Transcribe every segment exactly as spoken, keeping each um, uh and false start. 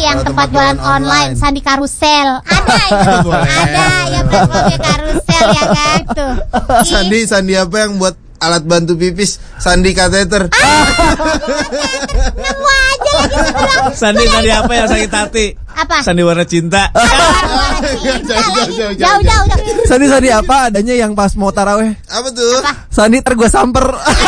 yang Kalau tempat tempat jualan jualan online, online. Sandi Karusel. Ada itu. Ada yang platformnya Karusel ya kan tuh. Ih, Sandi, Sandi apa yang buat alat bantu pipis? Sandi kateter. nemu aja lagi sebelah. Sandi tadi apa yang sakit hati? Apa? Sandi warna cinta. Jauh jauh jauh. Sandi Sandi apa adanya yang pas mau taraweh? Apa tuh? Sandi ter gue samper.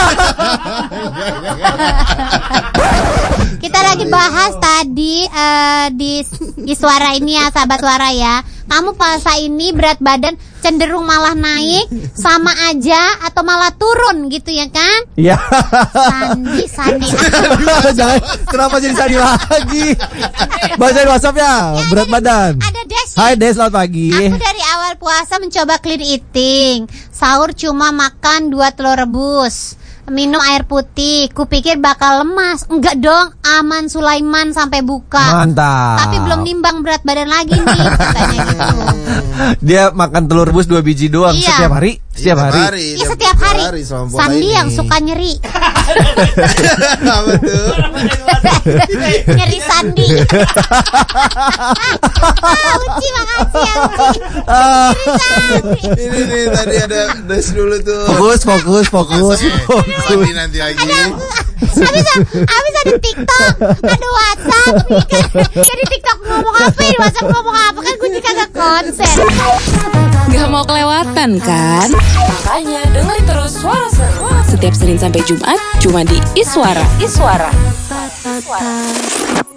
Kita lagi bahas tadi eh, di di suara ini ya, sahabat suara ya. Kamu puasa ini berat badan cenderung malah naik, sama aja atau malah turun gitu ya kan? Iya. Sandi, Sandi. Jangan, kenapa jadi Sandi lagi? Baca di WhatsApp ya, berat badan. Ada Desi. Hai Des, selamat pagi. Aku dari awal puasa mencoba clean eating. Sahur cuma makan dua telur rebus, minum air putih. Kupikir bakal lemas. Enggak dong, aman Sulaiman sampai buka. Mantap. Tapi belum nimbang berat badan lagi nih, katanya gitu. Dia makan telur rebus dua biji doang Iya. setiap hari. Setiap hari. Iya setiap hari. selama puasa Sandi ini. yang suka nyeri. Apa tuh? Nyeri Sandi. Ah, Uci makasih ya Uci. Nyeri Sandi. Ini nih tadi ada Des dulu tuh. Fokus, fokus, fokus. Sandi nanti lagi. Habis habis ada TikTok, ada WhatsApp. Jadi TikTok ngomong apa, di WhatsApp ngomong apa, kan gue juga gak konsen. Gak mau kelewatan kan? Makanya dengerin terus Suara Seru setiap Senin sampai Jumat cuma di Iswara. Iswara. Iswara.